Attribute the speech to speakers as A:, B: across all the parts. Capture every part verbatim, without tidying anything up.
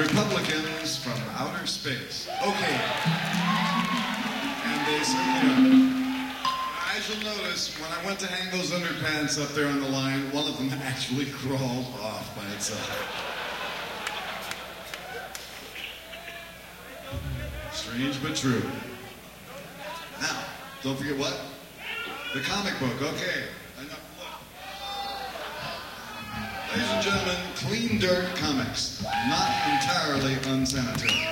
A: Republicans from outer space. Okay. And they certainly are. As you'll notice, when I went to hang those underpants up there on the line, one of them actually crawled off by itself. Strange but true. Now, don't forget what? The comic book, okay. Ladies and gentlemen, Clean Dirt Comics. Not entirely unsanitary.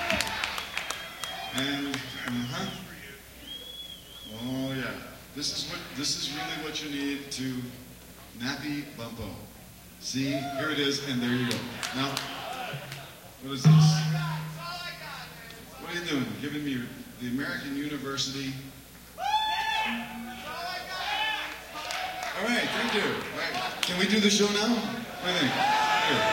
A: And, uh-huh. Oh, yeah. This is what, this is really what you need to Nappy Bumpo. See, here it is, and there you go. Now, what is this? What are you doing? Giving me the American University. All right, thank you. All right. Can we do the show now? What do you think? Here.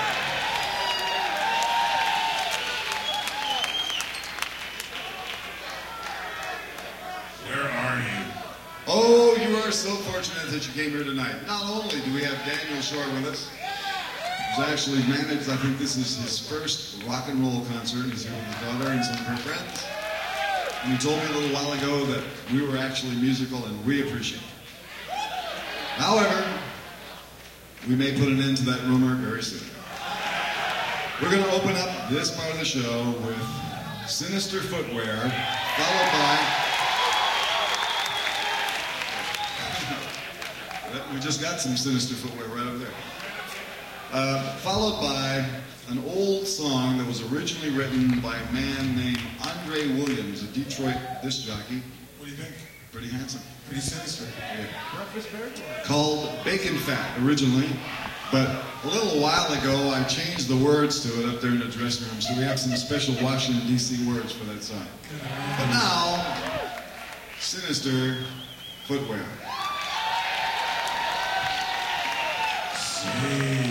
B: Where are you?
A: Oh, you are so fortunate that you came here tonight. Not only do we have Daniel Shore with us, who's actually managed, I think this is his first rock and roll concert. He's here with his daughter and some of her friends. And he told me a little while ago that we were actually musical, and we appreciate it. However, we may put an end to that rumor very soon. We're going to open up this part of the show with Sinister Footwear, followed by... We just got some Sinister Footwear right over there. Uh, followed by an old song that was originally written by a man named Andre Williams, a Detroit disc jockey.
B: What do you think?
A: Pretty handsome.
B: Pretty sinister.
A: Yeah. Called Bacon Fat originally, but a little while ago I changed the words to it up there in the dressing room, so we have some special Washington, D C words for that song. But now, Sinister Footwear.
B: See.